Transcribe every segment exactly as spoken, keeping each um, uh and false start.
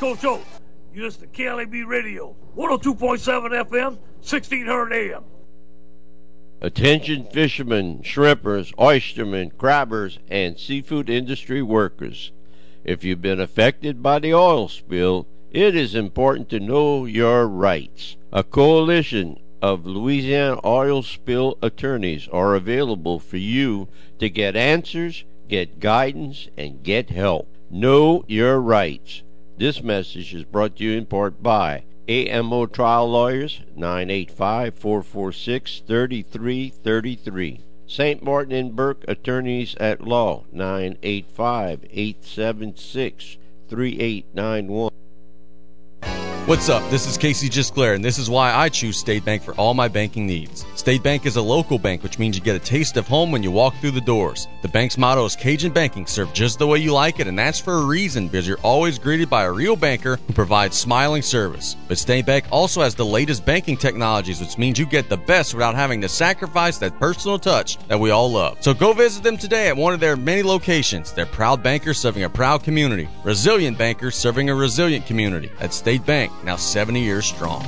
Coach Oates. You listen to K L A B Radio, one oh two point seven F M, sixteen hundred A M. Attention fishermen, shrimpers, oystermen, crabbers, and seafood industry workers. If you've been affected by the oil spill, it is important to know your rights. A coalition of Louisiana oil spill attorneys are available for you to get answers, get guidance, and get help. Know your rights. This message is brought to you in part by A M O Trial Lawyers, nine eight five, four four six, three three three three. Saint Martin and Burke Attorneys at Law, nine eight five, eight seven six, three eight nine one. What's up? This is Casey Gisclair, and this is why I choose State Bank for all my banking needs. State Bank is a local bank, which means you get a taste of home when you walk through the doors. The bank's motto is Cajun Banking, served just the way you like it, and that's for a reason, because you're always greeted by a real banker who provides smiling service. But State Bank also has the latest banking technologies, which means you get the best without having to sacrifice that personal touch that we all love. So go visit them today at one of their many locations. They're proud bankers serving a proud community. Resilient bankers serving a resilient community. At State Bank, now seventy years strong.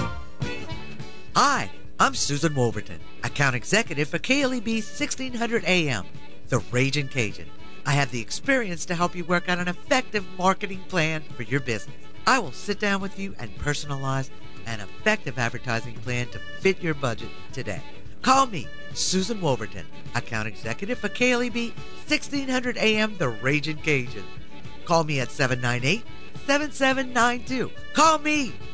Hi, I'm Susan Wolverton, account executive for K L E B sixteen hundred A M, the Ragin' Cajun. I have the experience to help you work out an effective marketing plan for your business. I will sit down with you and personalize an effective advertising plan to fit your budget today. Call me, Susan Wolverton, account executive for K L E B sixteen hundred A M, the Ragin' Cajun. Call me at seven nine eight, seven seven nine two. Call me,